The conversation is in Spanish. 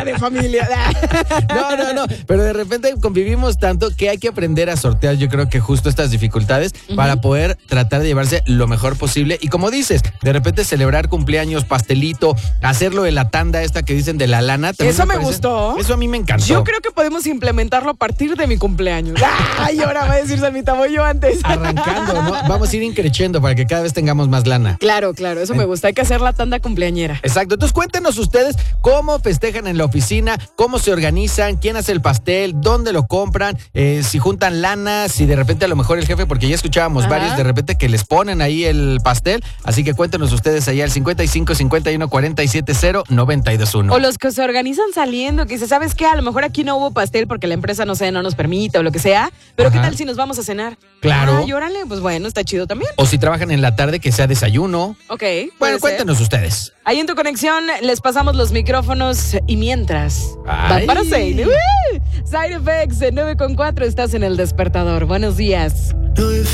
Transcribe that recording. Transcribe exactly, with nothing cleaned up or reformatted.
día de familia. No, no, no. Pero de repente convivimos tanto que hay que aprender a sortear, yo creo que justo estas dificultades uh-huh. para poder tratar de llevarse lo mejor posible. Y como dices, de repente celebrar cumpleaños, pastelito, hacerlo de la tanda esta que dicen de la lana. Eso me, me gustó. Eso a mí me encantó. Yo creo que podemos implementarlo a partir de mi cumpleaños. Ay, ahora va a decir Samita, voy yo antes. Arrancando, ¿no? Vamos a ir increciendo para que cada vez tengamos más lana. Claro, claro, eso me gusta. Hay que hacer la tanda cumpleañera. Exacto. Entonces cuéntenos ustedes cómo festejan en la oficina, cómo se organizan, quién hace el pastel, dónde lo compran, eh, si juntan lana, si de repente a lo mejor el jefe, porque ya escuchábamos Ajá. varios de repente que les ponen ahí el pastel. Así que cuéntenos ustedes allá al cincuenta y cinco, cincuenta y uno, cuarenta y siete, cero, noventa y dos, uno. O los que se organizan saliendo, que dice, ¿sabes qué? A lo mejor aquí no hubo pastel porque la empresa, no sé, no nos permite o lo que sea, pero Ajá. ¿qué tal si nos vamos a cenar? Claro. Ay, órale, pues bueno, está chido también. O si trabajan en la tarde, que sea desayuno. Ok. Bueno, cuéntenos ser. ustedes. Ahí en tu conexión les pasamos los micrófonos y mientras Ay. van para Side. Side Effects nueve con cuatro, estás en El Despertador. Buenos días.